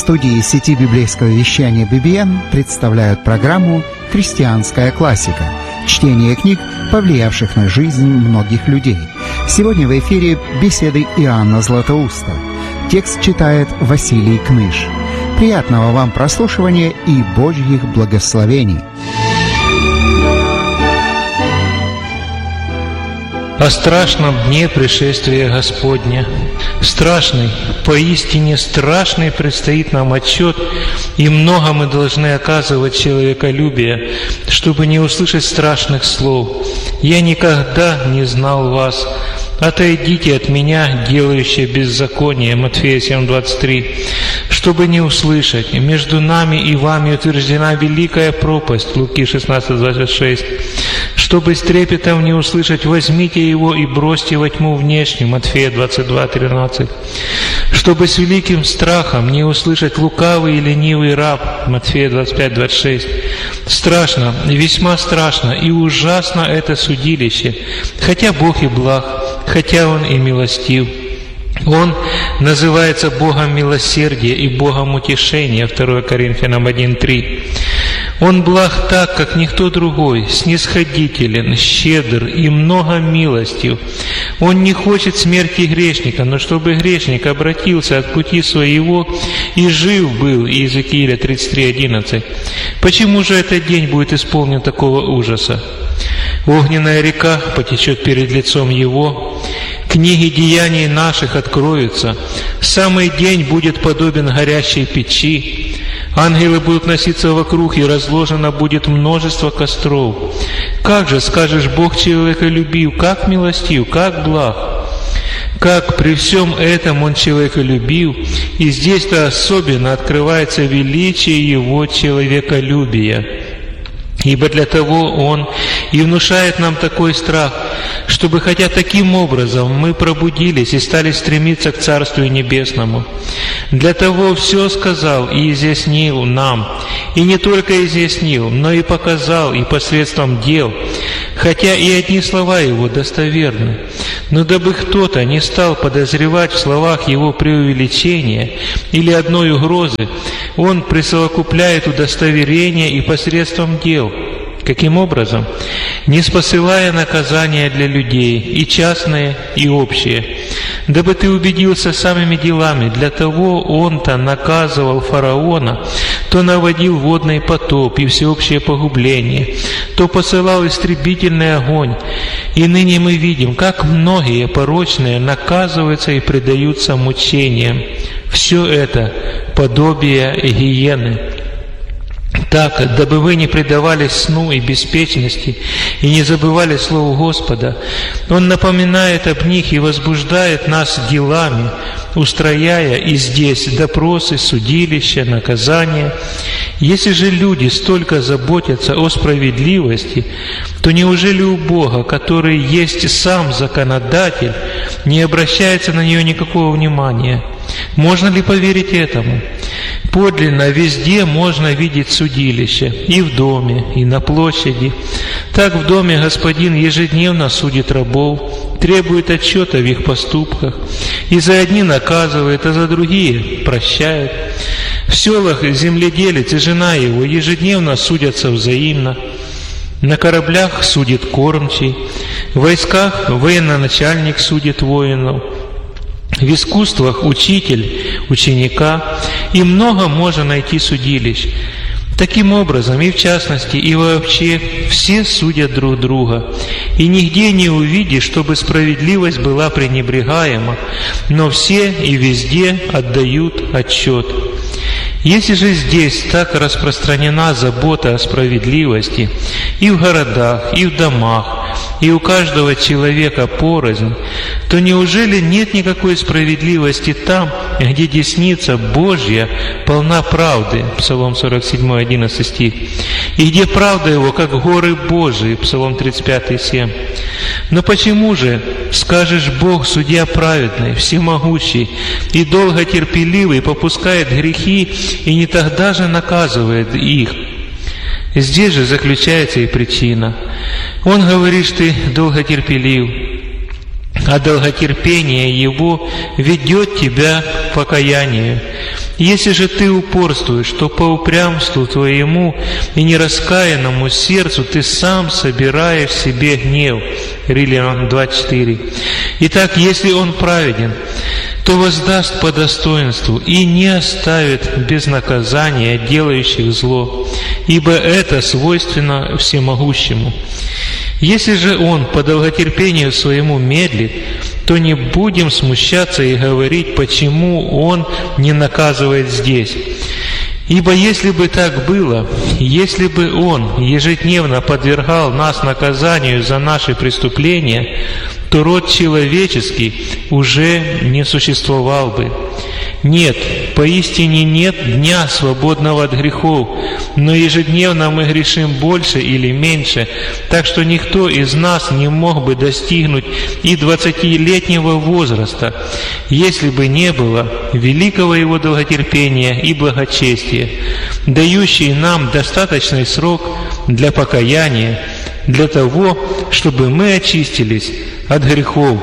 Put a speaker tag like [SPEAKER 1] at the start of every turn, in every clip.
[SPEAKER 1] студии сети библейского вещания BBN представляют программу «Христианская классика». Чтение книг, повлиявших на жизнь многих людей. Сегодня в эфире беседы Иоанна Златоуста. Текст читает Василий Кныш. Приятного вам прослушивания и Божьих благословений.
[SPEAKER 2] О страшном дне пришествия Господня. Страшный, поистине страшный предстоит нам отчет, и много мы должны оказывать человеколюбия, чтобы не услышать страшных слов. «Я никогда не знал вас. Отойдите от меня, делающие беззаконие». Матфея 7:23. Чтобы не услышать, между нами и вами утверждена великая пропасть. Луки 16:26. Чтобы с трепетом не услышать, возьмите его и бросьте во тьму внешнюю. Матфея 22:13. Чтобы с великим страхом не услышать лукавый и ленивый раб. Матфея 25:26. Страшно, весьма страшно и ужасно это судилище, хотя Бог и благ, хотя Он и милостив. Он называется Богом милосердия и Богом утешения. 2 Коринфянам 1:3. Он благ так, как никто другой, снисходителен, щедр и много милостив. Он не хочет смерти грешника, но чтобы грешник обратился от пути своего и жив был. Иезекииля 33:11. Почему же этот день будет исполнен такого ужаса? Огненная река потечет перед лицом Его, книги деяний наших откроются, самый день будет подобен горящей печи, ангелы будут носиться вокруг, и разложено будет множество костров. Как же, скажешь, Бог человеколюбив, как милостив, как благ? Как при всем этом Он человеколюбив, и здесь-то особенно открывается величие Его человеколюбия. Ибо для того Он и внушает нам такой страх, чтобы хотя таким образом мы пробудились и стали стремиться к Царствию Небесному. Для того все сказал и изъяснил нам, и не только изъяснил, но и показал, и посредством дел, хотя и одни слова Его достоверны. Но дабы кто-то не стал подозревать в словах Его преувеличения или одной угрозы, Он присовокупляет удостоверение и посредством дел. Каким образом? Не спосылая наказания для людей, и частные, и общие. Дабы ты убедился самими делами, для того Он-то наказывал фараона, то наводил водный потоп и всеобщее погубление, то посылал истребительный огонь. И ныне мы видим, как многие порочные наказываются и предаются мучениям. Все это подобие гиены. Так, дабы вы не предавались сну и беспечности, и не забывали слов Господа, Он напоминает об них и возбуждает нас делами, устрояя и здесь допросы, судилища, наказания. Если же люди столько заботятся о справедливости, то неужели у Бога, который есть сам законодатель, не обращается на нее никакого внимания? Можно ли поверить этому? Подлинно везде можно видеть судилище, и в доме, и на площади. Так в доме Господин ежедневно судит рабов, требует отчета в их поступках, и за одни наказывает, а за другие прощает. В селах земледелец и жена его ежедневно судятся взаимно. На кораблях судит кормчий, в войсках военачальник судит воинов, в искусствах учитель ученика, и много можно найти судилищ. Таким образом, и в частности, и вообще, все судят друг друга, и нигде не увидишь, чтобы справедливость была пренебрегаема, но все и везде отдают отчет. Если же здесь так распространена забота о справедливости и в городах, и в домах, и у каждого человека порознь, то неужели нет никакой справедливости там, где десница Божья полна правды? Псалом 47:11 стих. И где правда Его, как горы Божии? Псалом 35:7. Но почему же, скажешь, Бог, судья праведный, всемогущий и долготерпеливый, попускает грехи и не тогда же наказывает их? Здесь же заключается и причина. Он говорит, что ты долготерпелив. а долготерпение Его ведет тебя к покаянию. Если же ты упорствуешь, то по упрямству твоему и нераскаянному сердцу ты сам собираешь в себе гнев. Римлянам 2:4. Итак, если он праведен, то воздаст по достоинству и не оставит без наказания делающих зло, ибо это свойственно всемогущему. Если же он по долготерпению своему медлит, то не будем смущаться и говорить, почему он не наказывает здесь. Ибо если бы так было, если бы он ежедневно подвергал нас наказанию за наши преступления, то род человеческий уже не существовал бы. Нет, поистине нет дня, свободного от грехов, но ежедневно мы грешим больше или меньше, так что никто из нас не мог бы достигнуть и 20-летнего возраста, если бы не было великого Его долготерпения и благочестия, дающий нам достаточный срок для покаяния, для того, чтобы мы очистились от грехов.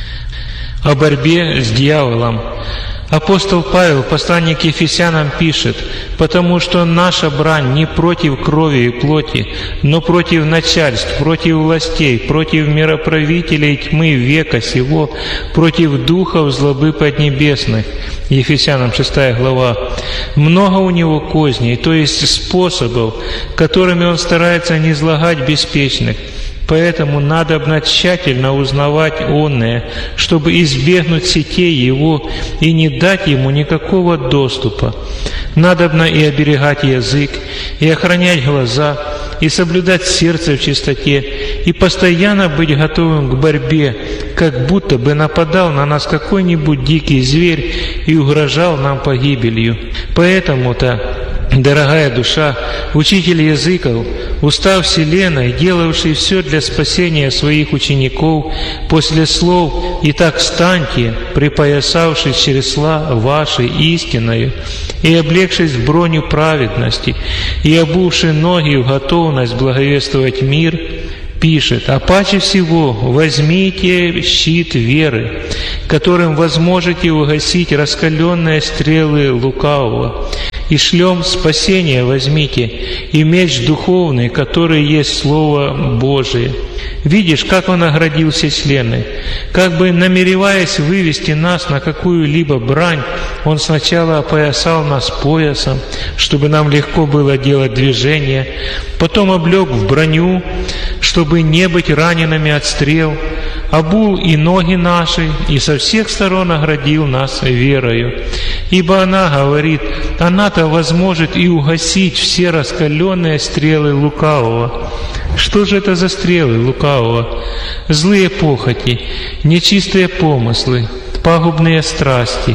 [SPEAKER 2] О борьбе с дьяволом. Апостол Павел, посланник к Ефесянам, пишет: «Потому что наша брань не против крови и плоти, но против начальств, против властей, против мироправителей тьмы века сего, против духов злобы поднебесных». Ефесянам 6 глава. Много у него козней, то есть способов, которыми он старается низлагать беспечных. Поэтому надобно тщательно узнавать онное, чтобы избегнуть сетей его и не дать ему никакого доступа. Надобно и оберегать язык, и охранять глаза, и соблюдать сердце в чистоте, и постоянно быть готовым к борьбе, как будто бы нападал на нас какой-нибудь дикий зверь и угрожал нам погибелью. Поэтому-то, дорогая душа, учитель языков, устав вселенной, делавший все для спасения своих учеников, после слов «Итак встаньте, припоясавшись чресла вашей истиною, и облегшись в броню праведности, и обувши ноги в готовность благовествовать мир», пишет: «А паче всего возьмите щит веры, которым возможете угасить раскаленные стрелы лукавого, и шлем спасения возьмите, и меч духовный, который есть Слово Божие». Видишь, как он оградил все члены. Как бы намереваясь вывести нас на какую-либо брань, он сначала опоясал нас поясом, чтобы нам легко было делать движения, потом облег в броню, чтобы не быть ранеными от стрел, обул и ноги наши, и со всех сторон оградил нас верою. Ибо она говорит, она-то возможет и угасить все раскаленные стрелы лукавого. Что же это за стрелы лукавого? Злые похоти, нечистые помыслы, пагубные страсти,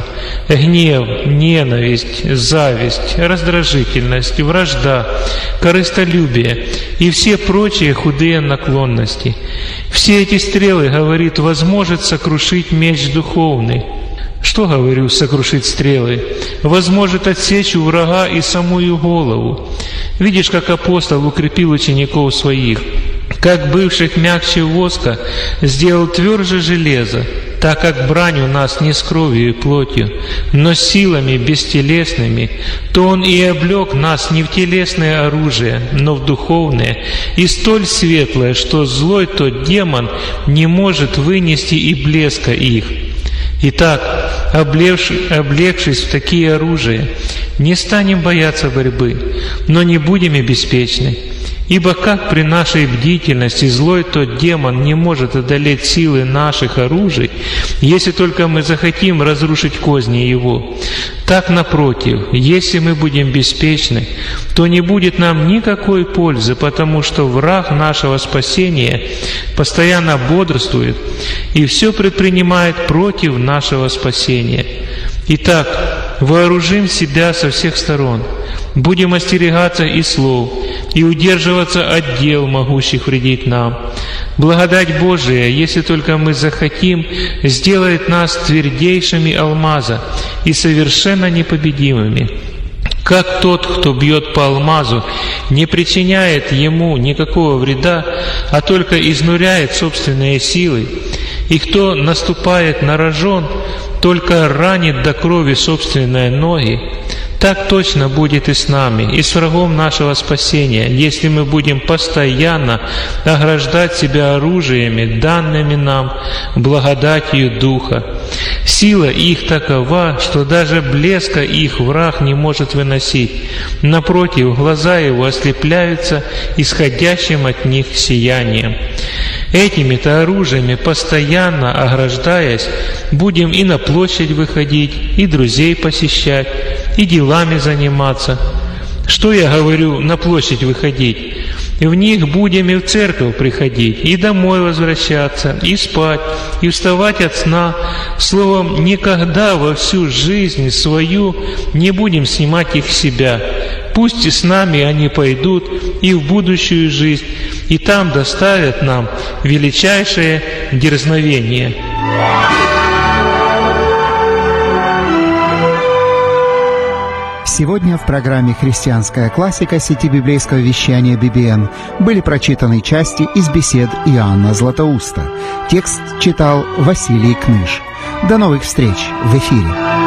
[SPEAKER 2] гнев, ненависть, зависть, раздражительность, вражда, корыстолюбие и все прочие худые наклонности. Все эти стрелы, говорит, возможет сокрушить меч духовный. Что, говорю, сокрушить стрелы? Возможет отсечь у врага и самую голову. Видишь, как апостол укрепил учеников своих, как бывших мягче воска сделал тверже железа, так как брань у нас не с кровью и плотью, но с силами бестелесными, то Он и облег нас не в телесное оружие, но в духовное, и столь светлое, что злой тот демон не может вынести и блеска их. Итак, облегшись в такие оружия, не станем бояться борьбы, но не будем и беспечны. Ибо как при нашей бдительности злой тот демон не может одолеть силы наших оружий, если только мы захотим разрушить козни его, так напротив, если мы будем беспечны, то не будет нам никакой пользы, потому что враг нашего спасения постоянно бодрствует и все предпринимает против нашего спасения. Итак, вооружим себя со всех сторон, будем остерегаться и слов, и удерживаться от дел, могущих вредить нам. Благодать Божия, если только мы захотим, сделает нас твердейшими алмаза и совершенно непобедимыми. Как тот, кто бьет по алмазу, не причиняет ему никакого вреда, а только изнуряет собственные силы, и кто наступает на рожон, только ранит до крови собственные ноги, так точно будет и с нами, и с врагом нашего спасения, если мы будем постоянно ограждать себя оружиями, данными нам благодатью Духа. Сила их такова, что даже блеска их враг не может выносить. Напротив, глаза его ослепляются исходящим от них сиянием. Этими-то оружиями, постоянно ограждаясь, будем и на площадь выходить, и друзей посещать, и делами заниматься. Что я говорю, на площадь выходить? В них будем и в церковь приходить, и домой возвращаться, и спать, и вставать от сна. Словом, никогда во всю жизнь свою не будем снимать их с себя. Пусть и с нами они пойдут и в будущую жизнь, и там доставят нам величайшее дерзновение.
[SPEAKER 1] Сегодня в программе «Христианская классика» сети библейского вещания BBN были прочитаны части из бесед Иоанна Златоуста. Текст читал Василий Кныш. До новых встреч в эфире.